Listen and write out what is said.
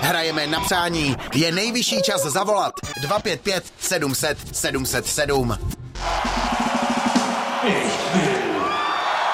Hrajeme na přání. Je nejvyšší čas zavolat. 255 700 707.